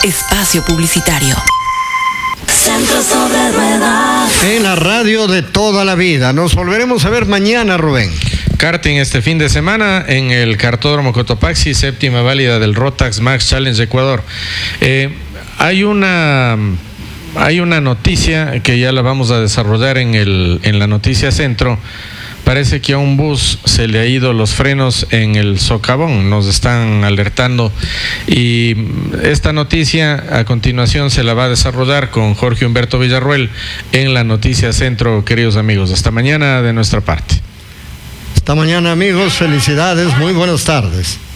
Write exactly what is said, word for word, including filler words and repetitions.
Espacio publicitario. Centro Sobre Ruedas. En la radio de toda la vida. Nos volveremos a ver mañana, Rubén. Karting este fin de semana en el Kartódromo Cotopaxi, séptima válida del Rotax Max Challenge Ecuador. Eh, hay una... Hay una noticia que ya la vamos a desarrollar en, el, en la noticia centro. Parece que a un bus se le ha ido los frenos en el socavón, nos están alertando, y esta noticia a continuación se la va a desarrollar con Jorge Humberto Villarruel en la noticia centro, queridos amigos. Hasta mañana de nuestra parte. Hasta mañana, amigos, felicidades, muy buenas tardes.